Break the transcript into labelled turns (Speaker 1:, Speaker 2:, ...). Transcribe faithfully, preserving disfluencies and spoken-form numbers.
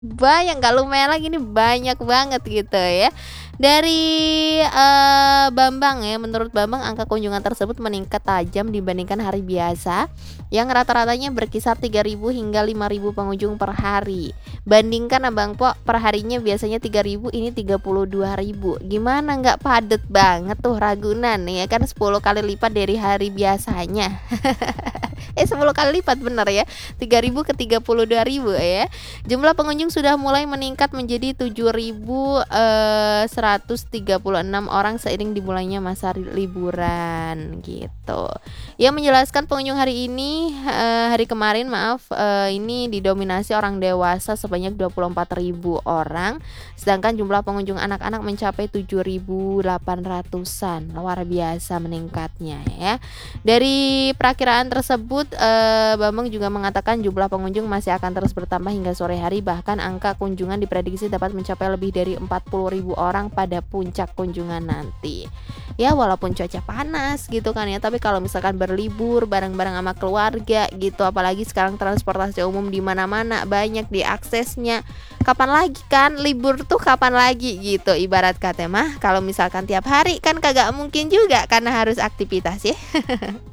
Speaker 1: Banyak, nggak lumayan lagi nih, banyak banget gitu ya. Dari, eee, Bambang ya, menurut Bambang angka kunjungan tersebut meningkat tajam dibandingkan hari biasa, yang rata-ratanya berkisar tiga ribu hingga lima ribu pengunjung per hari. Bandingkan Abang Po, perharinya biasanya tiga ribu, ini tiga puluh dua ribu. Gimana nggak padet banget tuh Ragunan ya kan sepuluh kali lipat dari hari biasanya. Eh, sepuluh kali lipat bener ya, tiga ribu ke tiga puluh dua ribu ya. Jumlah pengunjung sudah mulai meningkat menjadi tujuh ribu, eee, seratus tiga puluh enam orang seiring dimulainya masa ri liburan gitu. Ia menjelaskan pengunjung hari ini, eee, hari kemarin maaf, eee, ini didominasi orang dewasa sebanyak dua puluh empat ribu orang, sedangkan jumlah pengunjung anak-anak mencapai tujuh ribu delapan ratusan, luar biasa meningkatnya ya. Dari perakiraan tersebut, eee, Bambang juga mengatakan jumlah pengunjung masih akan terus bertambah hingga sore hari, bahkan angka kunjungan diprediksi dapat mencapai lebih dari empat puluh ribu orang pada puncak kunjungan nanti. Ya walaupun cuaca panas gitu kan ya, tapi kalau misalkan berlibur bareng-bareng sama keluarga gitu, apalagi sekarang transportasi umum di mana-mana banyak diaksesnya. Kapan lagi kan libur tuh kapan lagi gitu ibarat kata mah, kalau misalkan tiap hari kan kagak mungkin juga karena harus aktivitas ya.